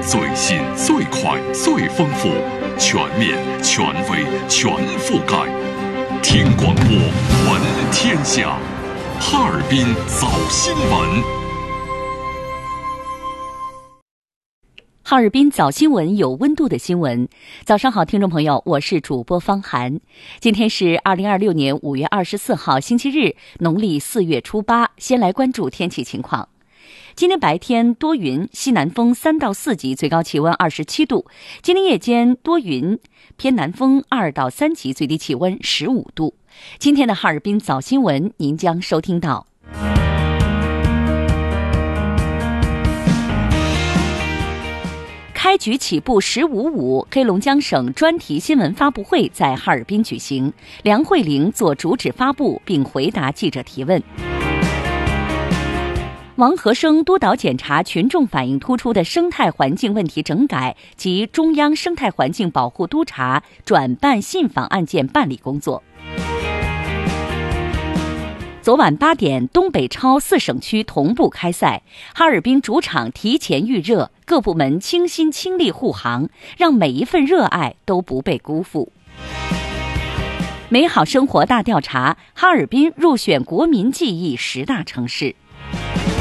最新、最快、最丰富，全面、权威、全覆盖。听广播，闻天下。哈尔滨早新闻。 哈尔滨早新闻，有温度的新闻。早上好，听众朋友，我是主播方涵。今天是2026年5月24号，星期日，农历4月初8。先来关注天气情况。今天白天多云，西南风3到4级，最高气温27度。今天夜间多云，偏南风2到3级，最低气温15度。今天的哈尔滨早新闻，您将收听到：开局起步10.55，黑龙江省专题新闻发布会在哈尔滨举行，梁慧玲做主旨发布并回答记者提问。王和生督导检查群众反映突出的生态环境问题整改及中央生态环境保护督察转办信访案件办理工作。昨晚8点，东北超4省区同步开赛，哈尔滨主场提前预热，各部门倾心倾力护航，让每一份热爱都不被辜负。美好生活大调查，哈尔滨入选国民记忆10大城市。